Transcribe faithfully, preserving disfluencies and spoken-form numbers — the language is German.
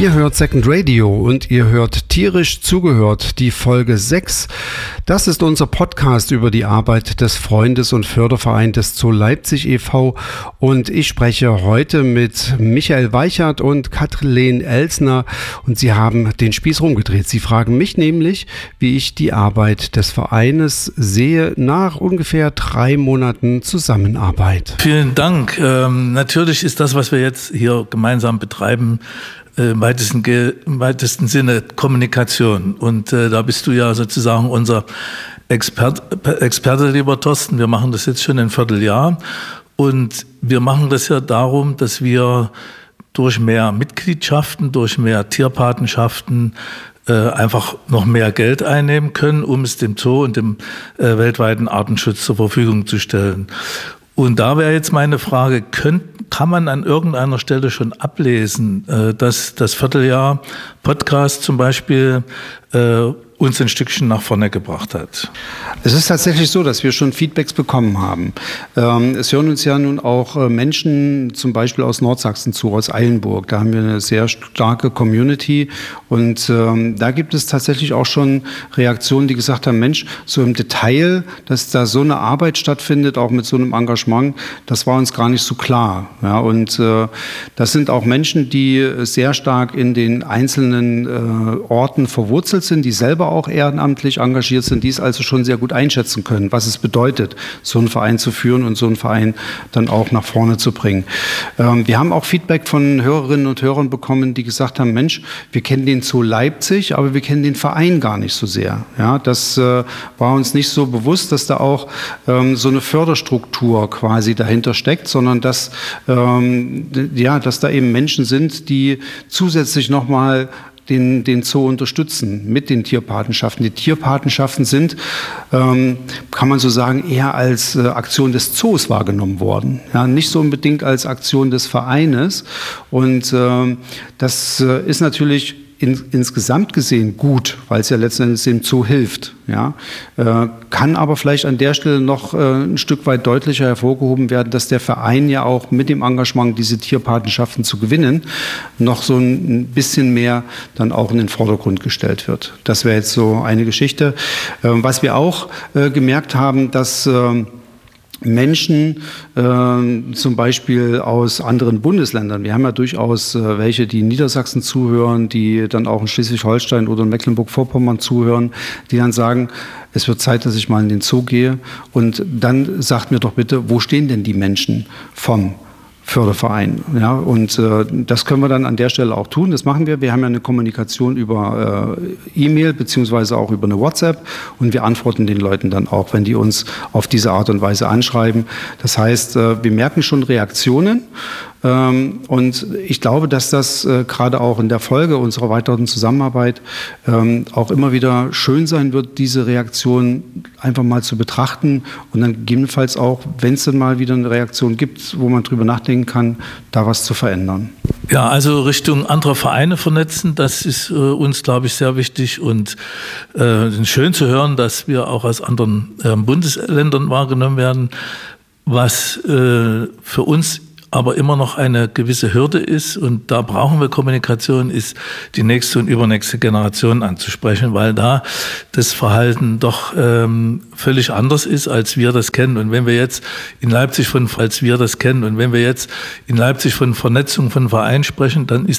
Ihr hört Second Radio und ihr hört tierisch zugehört, die Folge sechs. Das ist unser Podcast über die Arbeit des Freundes- und Fördervereins des Zoo Leipzig e V und ich spreche heute mit Michael Weichert und Kathleen Elsner und sie haben den Spieß rumgedreht. Sie fragen mich nämlich, wie ich die Arbeit des Vereines sehe nach ungefähr drei Monaten Zusammenarbeit. Vielen Dank. Ähm, natürlich ist das, was wir jetzt hier gemeinsam betreiben, im weitesten, im weitesten Sinne Kommunikation. Und äh, da bist du ja sozusagen unser Expert, Experte, lieber Thorsten. Wir machen das jetzt schon ein Vierteljahr. Und wir machen das ja darum, dass wir durch mehr Mitgliedschaften, durch mehr Tierpatenschaften äh, einfach noch mehr Geld einnehmen können, um es dem Zoo und dem äh, weltweiten Artenschutz zur Verfügung zu stellen. Und da wäre jetzt meine Frage, könnt, kann man an irgendeiner Stelle schon ablesen, äh, dass das Vierteljahr Podcast zum Beispiel äh, uns ein Stückchen nach vorne gebracht hat? Es ist tatsächlich so, dass wir schon Feedbacks bekommen haben. Ähm, es hören uns ja nun auch äh, Menschen zum Beispiel aus Nordsachsen zu, aus Eilenburg. Da haben wir eine sehr starke Community und ähm, da gibt es tatsächlich auch schon Reaktionen, die gesagt haben, Mensch, so im Detail, dass da so eine Arbeit stattfindet, auch mit so einem Engagement, das war uns gar nicht so klar. Ja, und äh, das sind auch Menschen, die sehr stark in den einzelnen äh, Orten verwurzelt sind, die selber auch ehrenamtlich engagiert sind, die es also schon sehr gut einschätzen können, was es bedeutet, so einen Verein zu führen und so einen Verein dann auch nach vorne zu bringen. Ähm, wir haben auch Feedback von Hörerinnen und Hörern bekommen, die gesagt haben, Mensch, wir kennen den Zoo Leipzig, aber wir kennen den Verein gar nicht so sehr. Ja, das äh, war uns nicht so bewusst, dass da auch ähm, so eine Förderstruktur quasi dahinter steckt, sondern dass, ähm, ja, dass da eben Menschen sind, die zusätzlich nochmal Den, den Zoo unterstützen mit den Tierpatenschaften. Die Tierpatenschaften sind, ähm, kann man so sagen, eher als äh, Aktion des Zoos wahrgenommen worden. Ja, nicht so unbedingt als Aktion des Vereines. Und ähm, das äh, ist natürlich in, insgesamt gesehen gut, weil es ja letzten Endes dem Zoo hilft. Ja, äh, kann aber vielleicht an der Stelle noch äh, ein Stück weit deutlicher hervorgehoben werden, dass der Verein ja auch mit dem Engagement, diese Tierpatenschaften zu gewinnen, noch so ein bisschen mehr dann auch in den Vordergrund gestellt wird. Das wäre jetzt so eine Geschichte. Äh, was wir auch äh, gemerkt haben, dass äh, Menschen äh, zum Beispiel aus anderen Bundesländern. Wir haben ja durchaus äh, welche, die in Niedersachsen zuhören, die dann auch in Schleswig-Holstein oder in Mecklenburg-Vorpommern zuhören, die dann sagen, es wird Zeit, dass ich mal in den Zoo gehe. Und dann sagt mir doch bitte, wo stehen denn die Menschen vom Förderverein? Ja, und äh, das können wir dann an der Stelle auch tun. Das machen wir. Wir haben ja eine Kommunikation über äh, E-Mail beziehungsweise auch über eine WhatsApp und wir antworten den Leuten dann auch, wenn die uns auf diese Art und Weise anschreiben. Das heißt, äh, wir merken schon Reaktionen. Ähm, und ich glaube, dass das äh, gerade auch in der Folge unserer weiteren Zusammenarbeit ähm, auch immer wieder schön sein wird, diese Reaktion einfach mal zu betrachten und dann gegebenenfalls auch, wenn es dann mal wieder eine Reaktion gibt, wo man drüber nachdenken kann, da was zu verändern. Ja, also Richtung anderer Vereine vernetzen, das ist äh, uns, glaube ich, sehr wichtig und äh, schön zu hören, dass wir auch aus anderen äh, Bundesländern wahrgenommen werden, was äh, für uns aber immer noch eine gewisse Hürde ist und da brauchen wir Kommunikation, ist die nächste und übernächste Generation anzusprechen, weil da das Verhalten doch ähm, völlig anders ist, als wir das kennen. Und wenn wir jetzt in Leipzig von, als wir das kennen, und wenn wir jetzt in Leipzig von Vernetzung von Vereinen sprechen, dann ist